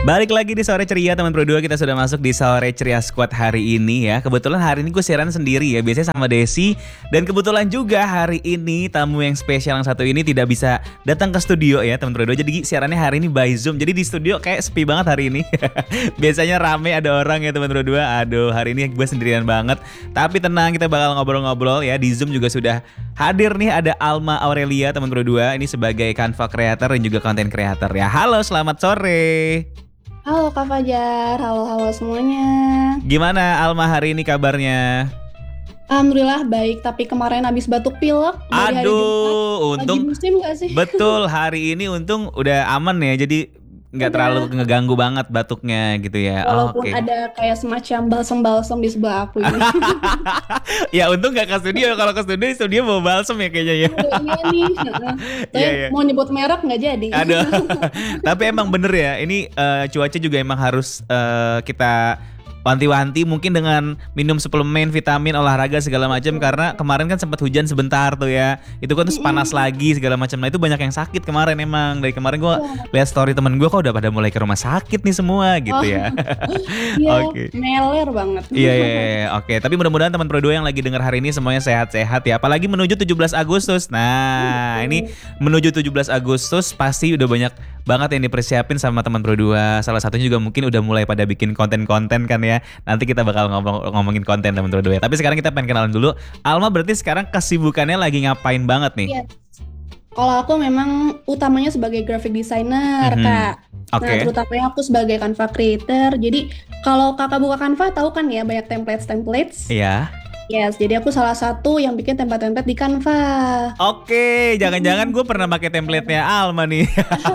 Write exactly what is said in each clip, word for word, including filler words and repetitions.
Balik lagi di Sore Ceria teman Pro dua, kita sudah masuk di Sore Ceria Squad hari ini ya. Kebetulan hari ini gue siaran sendiri ya, biasanya sama Desi. Dan kebetulan juga hari ini tamu yang spesial yang satu ini tidak bisa datang ke studio ya teman Pro dua. Jadi siarannya hari ini by Zoom. Jadi di studio kayak sepi banget hari ini. Biasanya rame ada orang ya teman Pro dua. Aduh, hari ini gue sendirian banget. Tapi tenang, kita bakal ngobrol-ngobrol ya. Di Zoom juga sudah hadir nih, ada Alma Aurelia teman Pro dua. Ini sebagai Canva Creator dan juga Content Creator ya. Halo, selamat sore. Halo Kak Fajar, halo-halo semuanya. Gimana Alma hari ini kabarnya? Alhamdulillah baik, tapi kemarin habis batuk pilek dari hari Jumat. Aduh, untung. Lagi musim gak sih? Betul, hari ini untung udah aman ya, jadi nggak terlalu ngeganggu banget batuknya gitu ya. Walaupun oh, okay. ada kayak semacam balsem-balsem di sebelah aku ini. Ya untung gak ke studio, kalau ke studio, studio bawa balsem ya kayaknya ya. Udah, iya nih, tapi Iya, iya. mau nyebut merek gak jadi. Aduh, tapi emang bener ya, ini uh, cuaca juga emang harus uh, kita wanti-wanti mungkin dengan minum suplemen, vitamin, olahraga segala macam, karena kemarin kan sempat hujan sebentar tuh ya. Itu kan terus panas lagi segala macam. Nah itu banyak yang sakit kemarin emang. Dari kemarin gue lihat story temen gue kok udah pada mulai ke rumah sakit nih semua gitu Oh, ya. Iya, Oke. meler banget. Iya, iya, iya, oke. Tapi mudah-mudahan teman Pro dua yang lagi dengar hari ini semuanya sehat-sehat ya. Apalagi menuju tujuh belas Agustus. Nah, ini menuju tujuh belas Agustus pasti udah banyak banget yang dipersiapin sama teman Pro dua. Salah satunya juga mungkin udah mulai pada bikin konten-konten kan ya. Nanti kita bakal ngomong ngomongin konten teman Pro dua ya. Tapi sekarang kita pengen kenalan dulu. Alma berarti sekarang kesibukannya lagi ngapain banget nih? Iya. Kalau aku memang utamanya sebagai graphic designer, Mhm. Kak. Oke. Nah, terutamanya aku sebagai Canva creator. Jadi, kalau Kakak buka Canva, tahu kan ya banyak templates-templates. Iya. Yes, jadi aku salah satu yang bikin template-template di Canva. Oke, jangan-jangan gue pernah pakai template-nya Alma nih.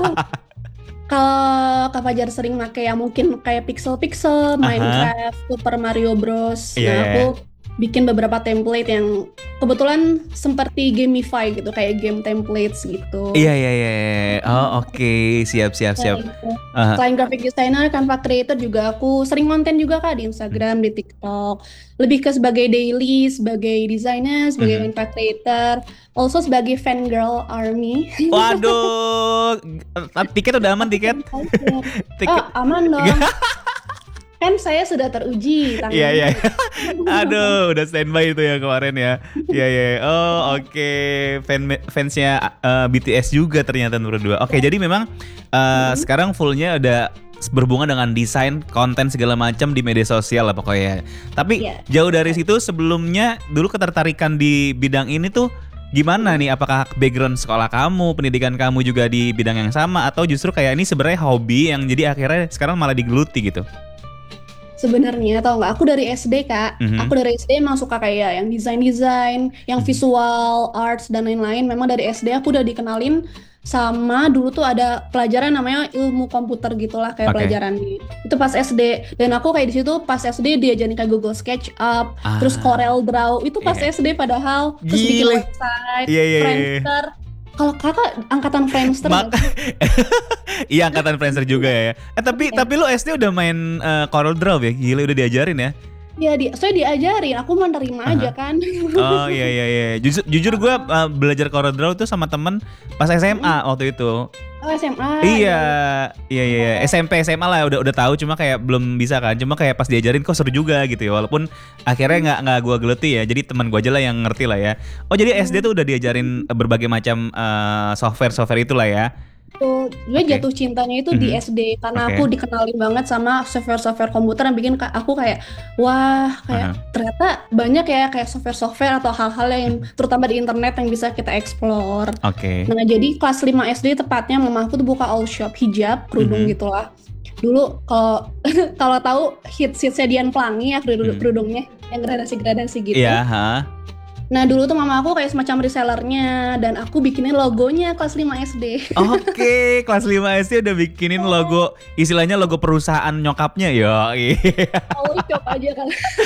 Kalau Kak Fajar sering pakai yang mungkin kayak pixel-pixel, Minecraft, Super Mario Bros. Iya, Nah, iya. aku bikin beberapa template yang kebetulan seperti gamify gitu, kayak game templates gitu. Iya, iya, iya. Oh, oke. Siap, siap, siap. Selain itu, Aha. Selain graphic designer, Canva creator juga aku sering konten juga Kak di Instagram, di TikTok. Lebih ke sebagai daily, sebagai designer, sebagai Mhm. Canva creator, also sebagai fangirl army. Waduh, tiket udah aman tiket? Tiket. Oh, aman dong. Kan saya sudah teruji tangannya. Iya, iya. Aduh, udah standby itu ya kemarin ya. Iya, iya. Oh, oke. Fan fansnya uh, B T S juga ternyata nomor dua. Oke, jadi memang uh, sekarang fullnya udah berhubungan dengan desain, konten segala macam di media sosial lah pokoknya. Tapi Iya. jauh dari situ, sebelumnya dulu ketertarikan di bidang ini tuh gimana nih? Apakah background sekolah kamu, pendidikan kamu juga di bidang yang sama, atau justru kayak ini sebenarnya hobi yang jadi akhirnya sekarang malah digeluti gitu? Sebenarnya tau nggak, aku dari S D Kak, Mhm. aku dari S D emang suka kayak yang desain-desain, yang visual arts dan lain-lain. Memang dari S D aku udah dikenalin sama, dulu tuh ada pelajaran namanya ilmu komputer gitulah kayak Oke. pelajarannya. Itu pas S D, dan aku kayak di situ pas S D diajarin kayak Google SketchUp, Ah. terus Corel Draw. Itu pas Iya. S D padahal, terus bikin Gile. website, Iya, iya, iya. Friendster. Kalau kakak angkatan Friendster Mak- nggak sih? Iya, angkatan Friendster juga ya. Eh tapi Iya. tapi lu S D udah main uh, Corel Draw ya? Gila, udah diajarin ya? Iya, di, saya diajarin, aku mau nerima aja kan. Oh iya, iya, iya. Jujur, jujur gue uh, belajar Corel Draw tuh sama temen pas S M A waktu itu. Oh, S M A. Iya, iya, iya, iya. S M P, S M A lah udah udah tahu, cuma kayak belum bisa kan. Cuma kayak pas diajarin kok seru juga gitu ya. Walaupun akhirnya nggak nggak gue geluti ya. Jadi teman gue aja lah yang ngerti lah ya. Oh jadi S D tuh udah diajarin berbagai macam uh, software-software itulah ya. Tuh, gue Oke. jatuh cintanya itu di Mhm. S D karena Oke. aku dikenalin banget sama software-software komputer yang bikin ka- aku kayak wah, kayak Aha. ternyata banyak ya kayak software-software atau hal-hal yang terutama di internet yang bisa kita explore. Oke. Nah, jadi kelas lima S D tepatnya mama aku tuh buka all shop hijab, kerudung Mhm. gitulah. Dulu kalau kalau tahu hits-hitsnya Dian Pelangi ya kerudung Mhm. kerudungnya yang gradasi-gradasi gitu. Iya, ha. Nah, dulu tuh mama aku kayak semacam resellernya dan aku bikinin logonya kelas lima S D. Oke, kelas lima S D udah bikinin logo, istilahnya logo perusahaan nyokapnya ya. All shop aja kan.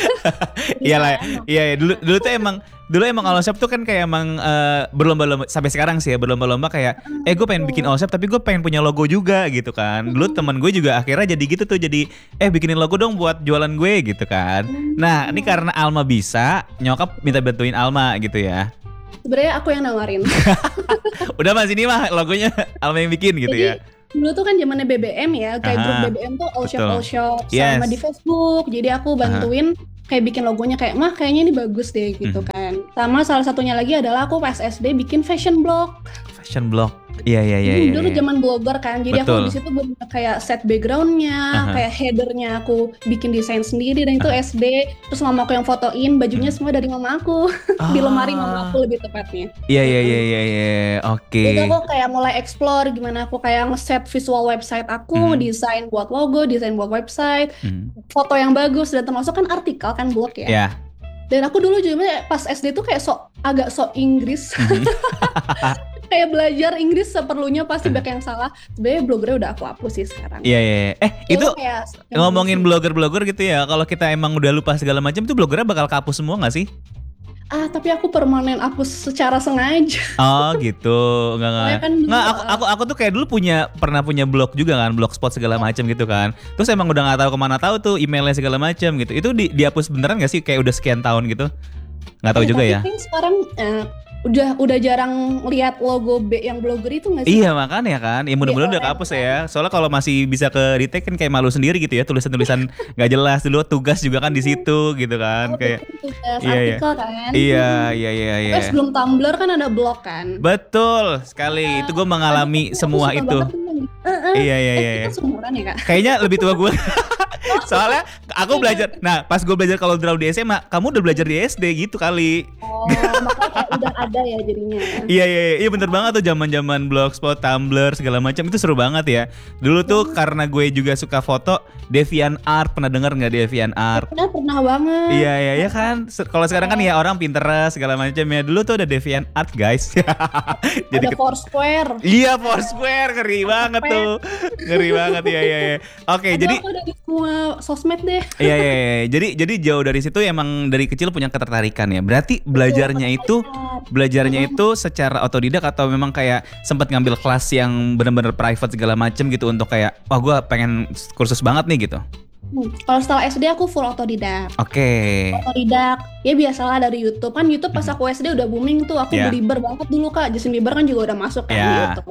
Iyalah, iya, iya. Dulu dulu tuh emang dulu emang all shop tuh kan kayak emang eh, berlomba-lomba sampai sekarang sih ya, berlomba-lomba kayak eh gue pengen bikin all shop tapi gue pengen punya logo juga gitu kan. Dulu teman gue juga akhirnya jadi gitu tuh, jadi eh bikinin logo dong buat jualan gue gitu kan. Nah, ini karena Alma bisa, nyokap minta bantuin Alma gitu ya. Sebenarnya aku yang nawarin. Udah Mas, ini mah logonya Alma yang bikin gitu Jadi ya. dulu tuh kan zamannya B B M ya, kayak grup Aha, B B M tuh all shop betul. all shop Yes. sama di Facebook. Jadi aku Aha. bantuin kayak bikin logonya kayak mah kayaknya ini bagus deh gitu Mhm. kan. Sama salah satunya lagi adalah aku pas S D bikin fashion blog. Fashion blog. Iya iya iya Jadi iya. dulu iya. zaman blogger kan, jadi Betul. aku di situ bener kayak set backgroundnya, Aha. kayak headernya aku bikin desain sendiri dan itu S D. Terus mama aku yang fotoin, bajunya Hmm. semua dari mama aku di lemari mama Ah. aku lebih tepatnya. Iya iya iya iya iya. Oke. Jadi aku kayak mulai explore gimana aku kayak nge-set visual website aku, Hmm. ngedesain buat logo, desain buat website, Hmm. foto yang bagus dan termasuk kan artikel kan blog ya. Ya. Dan aku dulu juga pas S D tuh kayak sok agak sok Inggris. Mhm. Kayak belajar Inggris seperlunya pasti banyak yang salah. Sebenarnya bloggernya udah aku hapus sih sekarang. Iya iya. iya. Eh Jadi itu kayak ngomongin blogger-blogger gitu ya. Kalau kita emang udah lupa segala macam tuh bloggernya bakal kapus semua nggak sih? ah tapi aku permanen hapus secara sengaja. Oh gitu, nggak nggak. Soalnya kan dulu, Nggak, aku, uh, aku aku tuh kayak dulu punya pernah punya blog juga kan, blogspot segala macam gitu kan. Terus emang udah nggak tahu kemana tahu tuh emailnya segala macam gitu. Itu di, dihapus beneran nggak sih? Kayak udah sekian tahun gitu? Nggak tahu eh, juga tapi ya. kan sekarang eh, udah udah jarang lihat logo B yang blogger itu nggak sih? Iya makanya kan, ya mudah-mudahan udah Iya, kehapus ya. Soalnya kalau masih bisa ke retake kan kayak malu sendiri gitu ya, tulisan-tulisan nggak jelas dulu, tugas juga kan di situ gitu kan, Oh, kayak betul, tugas iya, iya. artikel kan. iya iya iya iya. Terus sebelum Tumblr kan ada blog kan. Betul sekali, itu gue mengalami Aku semua suka itu. banget tuh. Eh, eh. Iya iya Eh, iya. iya. kita seumuran ya kak? Kayaknya lebih tua gue. Soalnya aku belajar. Nah, pas gue belajar kalau draw di S M A, kamu udah belajar di S D gitu kali. Oh, makanya kayak udah ada ya jadinya. Iya iya iya, iya bener banget tuh zaman-zaman blogspot, Tumblr segala macam itu seru banget ya. Dulu tuh karena gue juga suka foto, DeviantArt, pernah denger nggak DeviantArt? Pernah pernah banget. Iya iya iya kan. Se- Kalau sekarang kan ya orang Pinterest segala macam ya. Dulu tuh ada DeviantArt guys. Jadi Ada ket- Foursquare. Iya Foursquare, ngeri banget tuh. Ngeri banget iya iya iya. Oke, Aduh, jadi aku dari semua sosmed deh. Iya, iya, iya. Jadi jadi jauh dari situ emang dari kecil punya ketertarikan ya. Berarti belajarnya itu belajarnya itu secara otodidak atau memang kayak sempat ngambil kelas yang benar-benar private segala macem gitu untuk kayak wah gue pengen kursus banget nih gitu. Hmm, Kalau setelah S D aku full otodidak. Oke. Otodidak, ya biasalah dari YouTube. Kan YouTube pas aku S D udah booming tuh. Aku Yeah. belieber banget dulu kak. Justin Bieber kan juga udah masuk kan di Yeah. YouTube.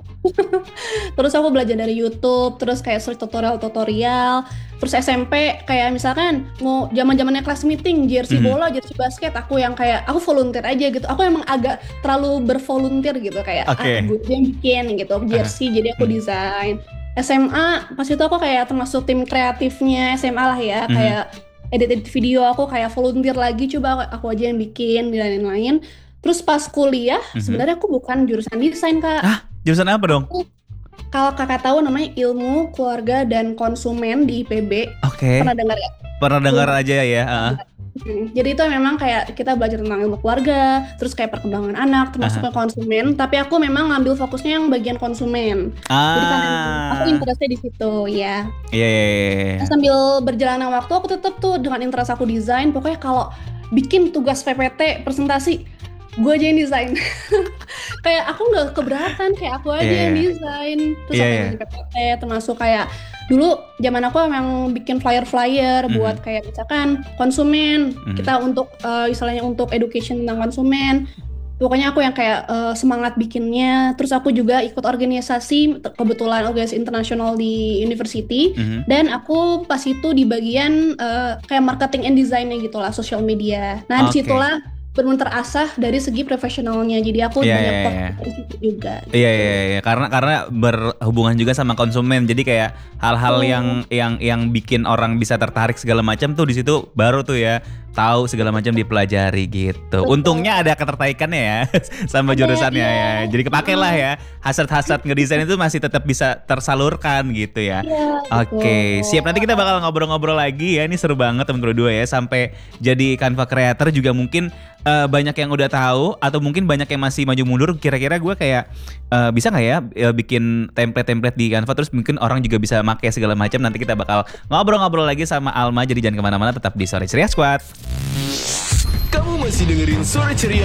Terus aku belajar dari YouTube. Terus kayak search tutorial-tutorial. Terus S M P kayak misalkan mau zaman-zamannya kelas meeting, jersey Mhm. bola, jersey basket. Aku yang kayak aku volunteer aja gitu. Aku emang agak terlalu bervolunteer gitu kayak Oke. ah gue yang bikin gitu jersey. Jadi aku Hmm. desain. S M A pas itu aku kayak termasuk tim kreatifnya S M A lah ya, Mhm. kayak edit-edit video aku kayak volunteer lagi, coba aku aja yang bikin dan lain-lain. Terus pas kuliah Mhm. sebenarnya aku bukan jurusan desain kak. Ah, jurusan apa dong? Kalau kakak tahu namanya ilmu keluarga dan konsumen di I P B, Oke. pernah dengar ya? Pernah dengar aja ya. ah. Hmm, Jadi itu memang kayak kita belajar tentang ilmu keluarga, terus kayak perkembangan anak, termasuk Aha. ke konsumen. Tapi aku memang ngambil fokusnya yang bagian konsumen. Jadi karena aku Ah. interestnya di situ ya. Iya iya iya, iya. Nah, sambil berjalannya waktu aku tetap tuh dengan interest aku desain. Pokoknya kalau bikin tugas P P T presentasi, gue aja yang desain. Kayak aku nggak keberatan, kayak aku aja Iya, yang iya. desain. Terus Iya, aku iya. bikin P P T, termasuk kayak dulu zaman aku emang bikin flyer-flyer Mhm. buat kayak misalkan konsumen. Mhm. Kita untuk eh, istilahnya untuk education tentang konsumen. Pokoknya aku yang kayak eh, semangat bikinnya. Terus aku juga ikut organisasi, kebetulan organisasi internasional di university. Mhm. Dan aku pas itu di bagian eh, kayak marketing and design-nya gitu lah, social media. Nah, Oke. disitulah benar-benar terasah dari segi profesionalnya. Jadi aku Iya, banyak iya, work iya. dari situ juga. Iya, iya, iya, karena karena berhubungan juga sama konsumen. Jadi kayak hal-hal Oh. yang yang yang bikin orang bisa tertarik segala macam tuh di situ baru tuh ya tahu segala macam dipelajari gitu. Betul. Untungnya ada ketertarikannya ya sama Ada, jurusannya iya. ya. Jadi kepake lah ya. Hasrat-hasrat ngedesain itu masih tetap bisa tersalurkan gitu ya. Iya, Oke, betul. siap, nanti kita bakal ngobrol-ngobrol lagi ya. Ini seru banget temen berdua ya. Sampai jadi Canva creator juga mungkin eh, banyak yang udah tahu atau mungkin banyak yang masih maju mundur. Kira-kira gue kayak eh, bisa nggak ya eh, bikin template-template di Canva terus mungkin orang juga bisa make segala macam. Nanti kita bakal ngobrol-ngobrol lagi sama Alma. Jadi jangan kemana-mana, tetap di Sore Ceria Squad. Kamu masih dengerin Sore Ceria